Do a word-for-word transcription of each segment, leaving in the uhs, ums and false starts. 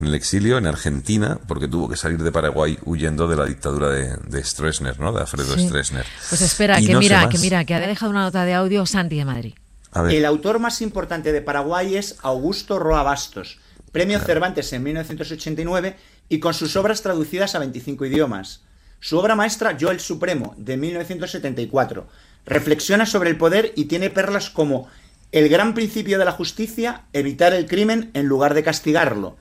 en el exilio en Argentina porque tuvo que salir de Paraguay huyendo de la dictadura de, de Stroessner, ¿no? De Alfredo Sí. Stroessner. Pues espera, Y que no sé mira, más. que mira, que ha dejado una nota de audio Santi de Madrid. A ver. El autor más importante de Paraguay es Augusto Roa Bastos, premio Cervantes en mil novecientos ochenta y nueve y con sus obras traducidas a veinticinco idiomas. Su obra maestra, Yo el Supremo, de mil novecientos setenta y cuatro, reflexiona sobre el poder y tiene perlas como el gran principio de la justicia, evitar el crimen en lugar de castigarlo.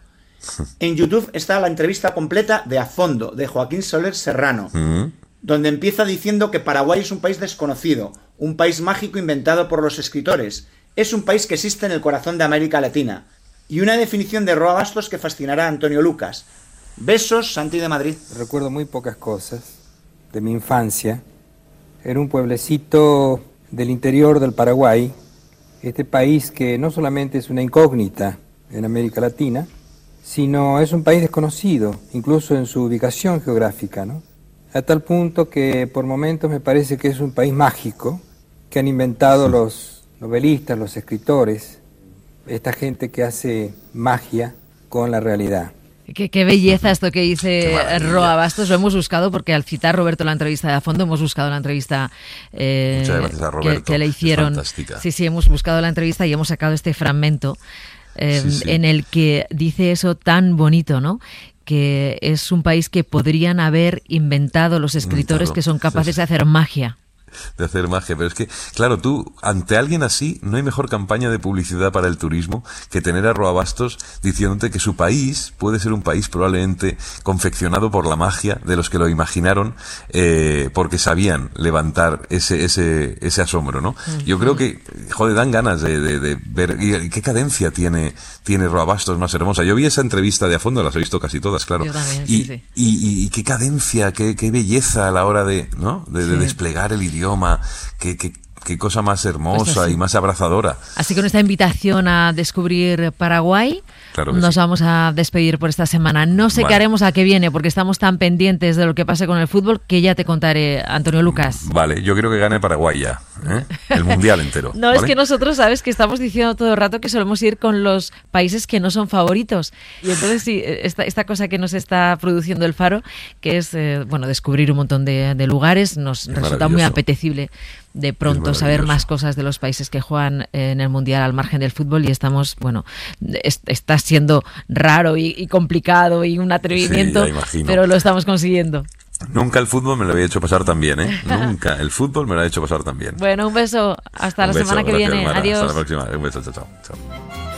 En YouTube está la entrevista completa de A Fondo, de Joaquín Soler Serrano, Mm. donde empieza diciendo que Paraguay es un país desconocido, un país mágico inventado por los escritores, es un país que existe en el corazón de América Latina, y una definición de Roa Bastos que fascinará a Antonio Lucas. Besos, Santi de Madrid. Recuerdo muy pocas cosas de mi infancia. Era un pueblecito del interior del Paraguay, este país que no solamente es una incógnita en América Latina, sino es un país desconocido, incluso en su ubicación geográfica, ¿no? A tal punto que por momentos me parece que es un país mágico que han inventado los novelistas, los escritores, esta gente que hace magia con la realidad. Qué, qué belleza esto que dice Qué maravilla. Roa Bastos. Lo hemos buscado porque al citar Roberto la entrevista de A Fondo, hemos buscado la entrevista eh, Muchas gracias a que, Roberto, que le es hicieron. fantástica. Sí, sí, hemos buscado la entrevista y hemos sacado este fragmento eh, Sí, sí. en el que dice eso tan bonito, ¿no? Que es un país que podrían haber inventado los escritores Inventado, que son capaces sí, sí. de hacer magia. De hacer magia, pero es que, claro, tú, ante alguien así, no hay mejor campaña de publicidad para el turismo que tener a Roa Bastos diciéndote que su país puede ser un país probablemente confeccionado por la magia de los que lo imaginaron, eh, porque sabían levantar ese ese ese asombro, ¿no? Yo creo que, joder, dan ganas de, de, de ver y qué cadencia tiene tiene Roa Bastos más hermosa. Yo vi esa entrevista de A Fondo, las he visto casi todas, claro. Yo también, y, sí, sí. Y, y, y qué cadencia, qué, qué belleza a la hora de, ¿no? De, de Sí. desplegar el idioma, qué, qué, qué cosa más hermosa Pues así. y más abrazadora. Así que con esta invitación a descubrir Paraguay, Claro que nos sí. vamos a despedir por esta semana. No sé Vale. qué haremos a qué viene, porque estamos tan pendientes de lo que pase con el fútbol que ya te contaré, Antonio Lucas. Vale, yo creo que gane Paraguay ya, ¿eh? El mundial entero. No, ¿vale? es que nosotros, sabes, que estamos diciendo todo el rato que solemos ir con los países que no son favoritos. Y entonces sí, esta, esta cosa que nos está produciendo el Faro, que es, eh, bueno, descubrir un montón de, de lugares, nos Es resulta muy maravilloso. apetecible de pronto Es saber maravilloso. más cosas de los países que juegan en el Mundial al margen del fútbol, y estamos, bueno, es- está siendo raro y, y complicado y un atrevimiento, Sí, ya imagino. pero lo estamos consiguiendo. Nunca el fútbol me lo había hecho pasar tan bien, ¿eh? Nunca el fútbol me lo ha hecho pasar tan bien. Bueno, un beso, hasta la Un beso, semana que gracias, viene, Mara. adiós. Hasta la próxima. Un beso, chao, chao. chao.